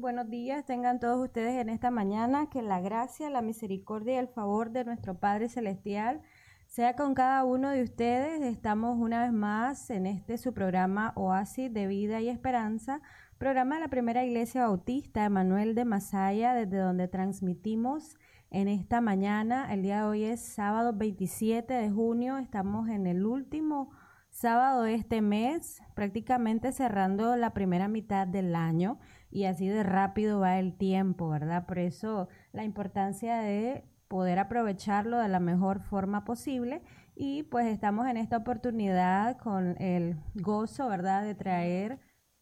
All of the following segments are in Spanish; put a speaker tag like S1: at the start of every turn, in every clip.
S1: buenos días. Tengan todos ustedes en esta mañana. Que la gracia, la misericordia y el favor de nuestro Padre Celestial sea con cada uno de ustedes. Estamos una vez más en este su programa Oasis de Vida y Esperanza, programa de la Primera Iglesia Bautista Emanuel de Masaya, desde donde transmitimos en esta mañana. El día de hoy es sábado 27 de junio. Estamos en el último sábado de este mes, prácticamente cerrando la primera mitad del año, y así de rápido va el tiempo, ¿verdad? Por eso la importancia de poder aprovecharlo de la mejor forma posible, y pues estamos en esta oportunidad con el gozo, ¿verdad?, de traer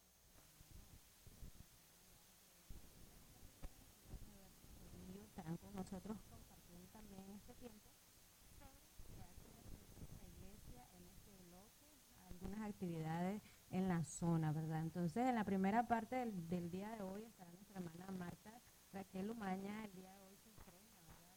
S1: estarán con nosotros compartiendo también este tiempo sobre qué hace nuestra iglesia en este bloque, algunas actividades en la zona, ¿verdad? Entonces, en la primera parte del día de hoy estará nuestra hermana Marta Raquel Umaña. El día de hoy se estrena, ¿verdad?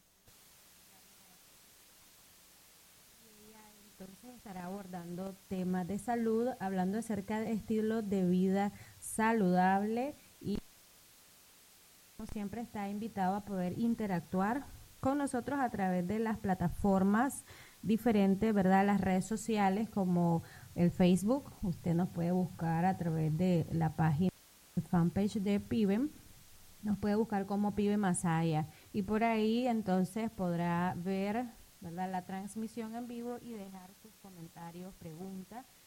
S1: Y ella entonces estará abordando temas de salud, hablando acerca de estilos de vida saludable, y como siempre está invitado a poder interactuar con nosotros a través de las plataformas diferentes, ¿verdad? Las redes sociales como el Facebook. Usted nos puede buscar a través de la página, fanpage de PIBEM. Nos puede buscar como Pibe Masaya, y por ahí entonces podrá ver, ¿verdad?, la transmisión en vivo y dejar sus comentarios, preguntas,